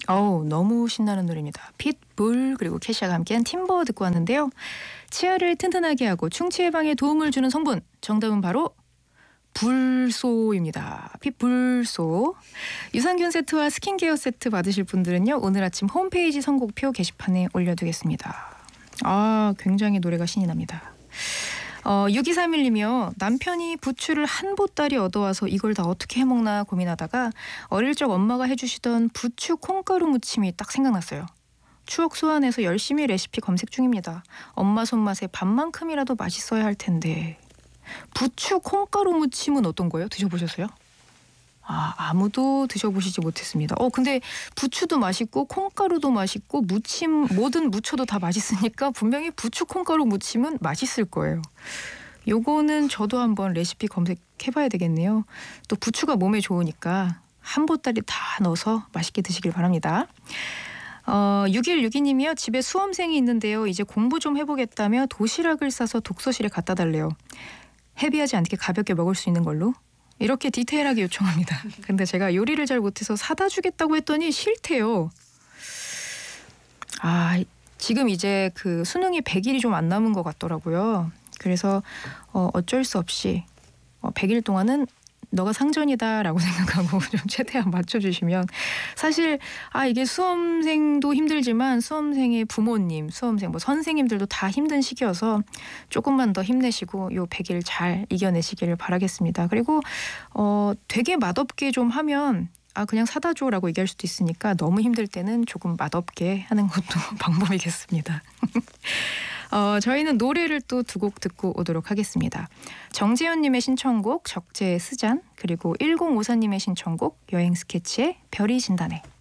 어우, 너무 신나는 노래입니다. 핏불 그리고 캐시아가 함께한 팀버 듣고 왔는데요. 치아를 튼튼하게 하고 충치 예방에 도움을 주는 성분, 정답은 바로 불소입니다. 핏불소. 유산균 세트와 스킨케어 세트 받으실 분들은요, 오늘 아침 홈페이지 선곡표 게시판에 올려두겠습니다. 아, 굉장히 노래가 신이 납니다. 6231님이요. 남편이 부추를 한 보따리 얻어와서 이걸 다 어떻게 해먹나 고민하다가 어릴 적 엄마가 해주시던 부추 콩가루 무침이 딱 생각났어요. 추억 소환해서 열심히 레시피 검색 중입니다. 엄마 손맛에 반만큼이라도 맛있어야 할 텐데. 부추 콩가루 무침은 어떤 거예요? 드셔보셨어요? 아무도 드셔보시지 못했습니다. 근데 부추도 맛있고 콩가루도 맛있고 무침 뭐든 무쳐도 다 맛있으니까 분명히 부추 콩가루 무침은 맛있을 거예요. 요거는 저도 한번 레시피 검색해봐야 되겠네요. 또 부추가 몸에 좋으니까 한 보따리 다 넣어서 맛있게 드시길 바랍니다. 6162님이요. 집에 수험생이 있는데요. 이제 공부 좀 해보겠다며 도시락을 싸서 독서실에 갖다 달래요. 헤비하지 않게 가볍게 먹을 수 있는 걸로. 이렇게 디테일하게 요청합니다. 근데 제가 요리를 잘 못해서 사다 주겠다고 했더니 싫대요. 지금 이제 그 수능이 100일이 좀 안 남은 것 같더라고요. 그래서 어쩔 수 없이 100일 동안은 너가 상전이다라고 생각하고 좀 최대한 맞춰주시면, 사실 이게 수험생도 힘들지만 수험생의 부모님, 수험생 선생님들도 다 힘든 시기여서 조금만 더 힘내시고 요 100일 잘 이겨내시기를 바라겠습니다. 그리고 되게 맛없게 좀 하면 그냥 사다 줘라고 얘기할 수도 있으니까 너무 힘들 때는 조금 맛없게 하는 것도 방법이겠습니다. 저희는 노래를 또 두 곡 듣고 오도록 하겠습니다. 정재현님의 신청곡 적재의 스잔, 그리고 1054님의 신청곡 여행 스케치의 별이 진다네.